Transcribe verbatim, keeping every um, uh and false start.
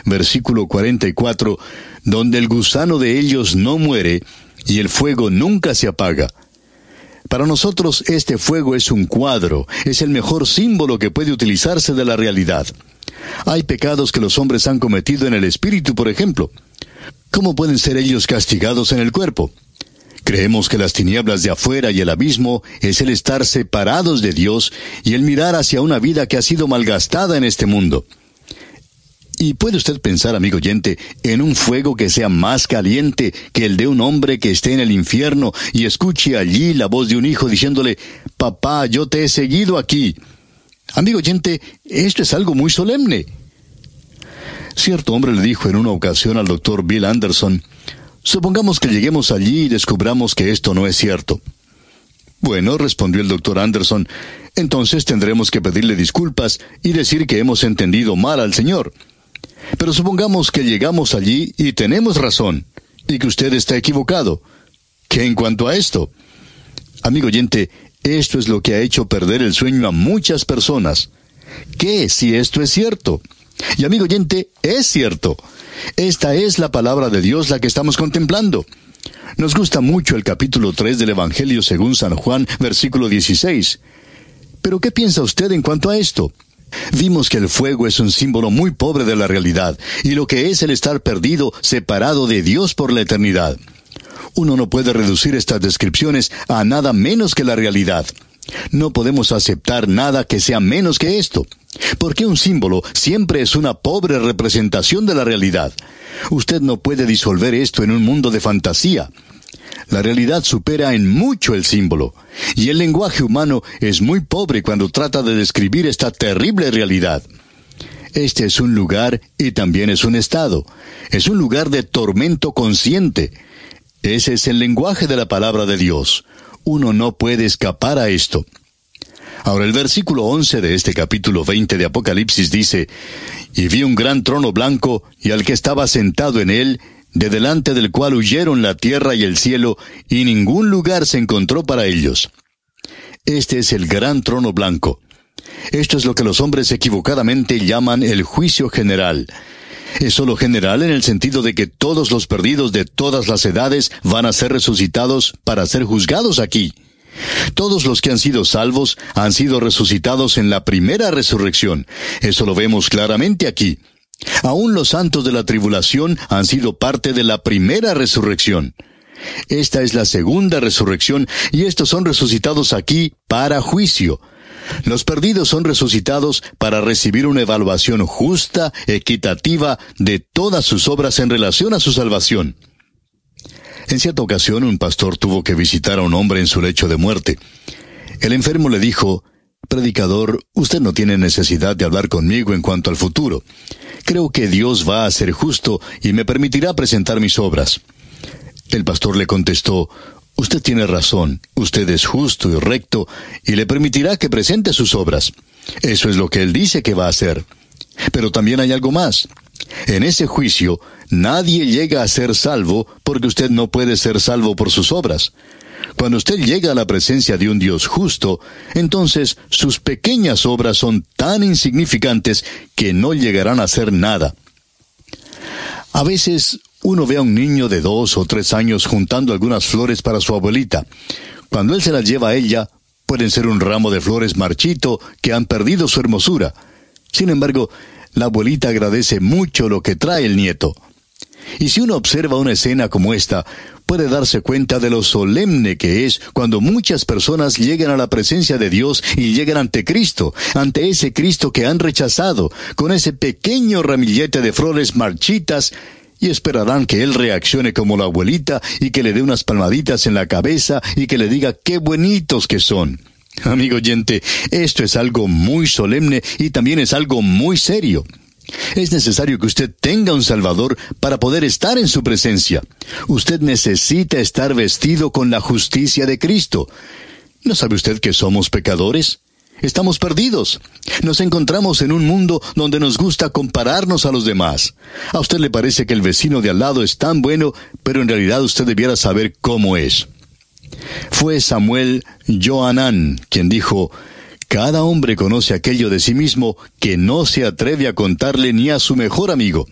versículo cuarenta y cuatro, donde el gusano de ellos no muere y el fuego nunca se apaga. Para nosotros este fuego es un cuadro, es el mejor símbolo que puede utilizarse de la realidad. Hay pecados que los hombres han cometido en el espíritu, por ejemplo. ¿Cómo pueden ser ellos castigados en el cuerpo? Creemos que las tinieblas de afuera y el abismo es el estar separados de Dios y el mirar hacia una vida que ha sido malgastada en este mundo. ¿Y puede usted pensar, amigo oyente, en un fuego que sea más caliente que el de un hombre que esté en el infierno y escuche allí la voz de un hijo diciéndole, «Papá, yo te he seguido aquí»? Amigo oyente, esto es algo muy solemne. Cierto hombre le dijo en una ocasión al doctor Bill Anderson, «Supongamos que lleguemos allí y descubramos que esto no es cierto». «Bueno», respondió el doctor Anderson, «entonces tendremos que pedirle disculpas y decir que hemos entendido mal al Señor. Pero supongamos que llegamos allí y tenemos razón, y que usted está equivocado. ¿Qué en cuanto a esto?» Amigo oyente, esto es lo que ha hecho perder el sueño a muchas personas. ¿Qué si esto es cierto? Y amigo oyente, es cierto. Esta es la palabra de Dios la que estamos contemplando. Nos gusta mucho el capítulo tres del Evangelio según San Juan, versículo dieciséis. ¿Pero qué piensa usted en cuanto a esto? Vimos que el fuego es un símbolo muy pobre de la realidad, y lo que es el estar perdido, separado de Dios por la eternidad. Uno no puede reducir estas descripciones a nada menos que la realidad. No podemos aceptar nada que sea menos que esto, porque un símbolo siempre es una pobre representación de la realidad. Usted no puede disolver esto en un mundo de fantasía. La realidad supera en mucho el símbolo, y el lenguaje humano es muy pobre cuando trata de describir esta terrible realidad. Este es un lugar y también es un estado. Es un lugar de tormento consciente. Ese es el lenguaje de la palabra de Dios. Uno no puede escapar a esto. Ahora el versículo once de este capítulo veinte de Apocalipsis dice, «Y vi un gran trono blanco, y al que estaba sentado en él, de delante del cual huyeron la tierra y el cielo, y ningún lugar se encontró para ellos». Este es el gran trono blanco. Esto es lo que los hombres equivocadamente llaman el juicio general. Es solo general en el sentido de que todos los perdidos de todas las edades van a ser resucitados para ser juzgados aquí. Todos los que han sido salvos han sido resucitados en la primera resurrección. Eso lo vemos claramente aquí. Aún los santos de la tribulación han sido parte de la primera resurrección. Esta es la segunda resurrección, y estos son resucitados aquí para juicio. Los perdidos son resucitados para recibir una evaluación justa, equitativa, de todas sus obras en relación a su salvación. En cierta ocasión, un pastor tuvo que visitar a un hombre en su lecho de muerte. El enfermo le dijo, «Predicador, usted no tiene necesidad de hablar conmigo en cuanto al futuro. Creo que Dios va a ser justo y me permitirá presentar mis obras». El pastor le contestó, «Usted tiene razón, usted es justo y recto, y le permitirá que presente sus obras. Eso es lo que él dice que va a hacer. Pero también hay algo más. En ese juicio, nadie llega a ser salvo porque usted no puede ser salvo por sus obras. Cuando usted llega a la presencia de un Dios justo, entonces sus pequeñas obras son tan insignificantes que no llegarán a ser nada». A veces uno ve a un niño de dos o tres años juntando algunas flores para su abuelita. Cuando él se las lleva a ella, pueden ser un ramo de flores marchito que han perdido su hermosura. Sin embargo, la abuelita agradece mucho lo que trae el nieto. Y si uno observa una escena como esta, puede darse cuenta de lo solemne que es cuando muchas personas llegan a la presencia de Dios y llegan ante Cristo, ante ese Cristo que han rechazado, con ese pequeño ramillete de flores marchitas, y esperarán que Él reaccione como la abuelita y que le dé unas palmaditas en la cabeza y que le diga qué bonitos que son. Amigo oyente, esto es algo muy solemne y también es algo muy serio. Es necesario que usted tenga un Salvador para poder estar en su presencia. Usted necesita estar vestido con la justicia de Cristo. ¿No sabe usted que somos pecadores? Estamos perdidos. Nos encontramos en un mundo donde nos gusta compararnos a los demás. A usted le parece que el vecino de al lado es tan bueno, pero en realidad usted debiera saber cómo es. Fue Samuel Johanán quien dijo, «Cada hombre conoce aquello de sí mismo que no se atreve a contarle ni a su mejor amigo».